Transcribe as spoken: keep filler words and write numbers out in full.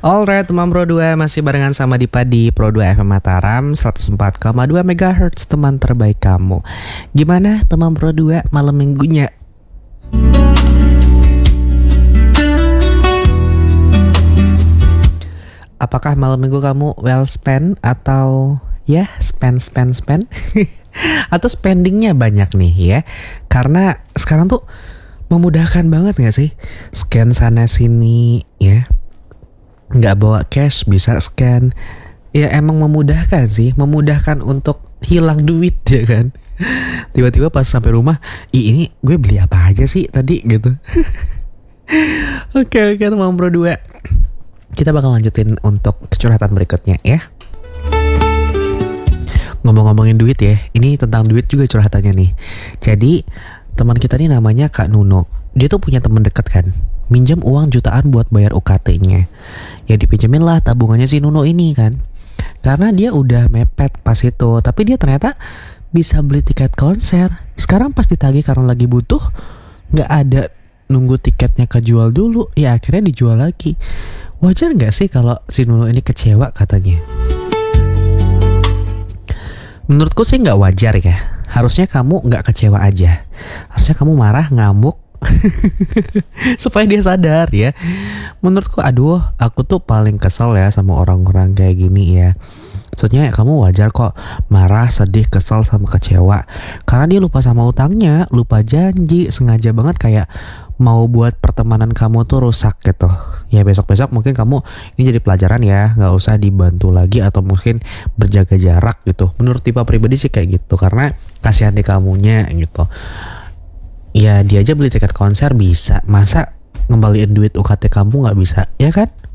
Alright teman Pro dua, masih barengan sama Dipa di Pro dua F M Mataram seratus empat koma dua megahertz, teman terbaik kamu. Gimana teman Pro dua malam minggunya? Apakah malam minggu kamu well spent atau ya spend spend spend atau spendingnya banyak nih ya? Karena sekarang tuh memudahkan banget gak sih? Scan sana sini ya, nggak bawa cash bisa scan. Ya emang memudahkan sih, memudahkan untuk hilang duit ya kan. Tiba-tiba pas sampai rumah, ih ini gue beli apa aja sih tadi gitu. Oke oke teman Pro dua, kita bakal lanjutin untuk curhatan berikutnya ya. Ngomong-ngomongin duit ya, ini tentang duit juga curhatannya nih. Jadi teman kita nih namanya Kak Nuno. Dia tuh punya teman dekat kan, minjam uang jutaan buat bayar U K T-nya. Ya dipinjemin lah tabungannya si Nuno ini kan. Karena dia udah mepet pas itu, tapi dia ternyata bisa beli tiket konser. Sekarang pas ditagih karena lagi butuh, gak ada nunggu tiketnya kejual dulu, ya akhirnya dijual lagi. Wajar gak sih kalau si Nuno ini kecewa katanya? Menurutku sih gak wajar ya. Harusnya kamu gak kecewa aja. Harusnya kamu marah, ngamuk, supaya dia sadar ya. Menurutku aduh, aku tuh paling kesel ya sama orang-orang kayak gini ya. Maksudnya kamu wajar kok marah, sedih, kesel, sama kecewa karena dia lupa sama utangnya, lupa janji, sengaja banget kayak mau buat pertemanan kamu tuh rusak gitu. Ya besok-besok mungkin kamu ini jadi pelajaran ya, gak usah dibantu lagi atau mungkin berjaga jarak gitu. Menurut Dipa pribadi sih kayak gitu, karena kasihan di kamunya gitu. Ya dia aja beli tiket konser bisa, masa ngembaliin duit U K T kamu gak bisa, ya kan?